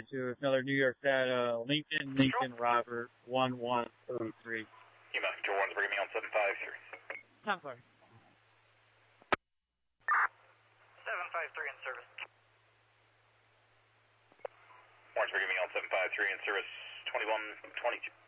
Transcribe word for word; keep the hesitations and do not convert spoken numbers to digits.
to another New York data, Lincoln, Lincoln, Robert, one one oh three. Email Control one, bring me on seven five three. Time for seven five three in service. Orange, bring me on seven five three in service twenty-one twenty-two.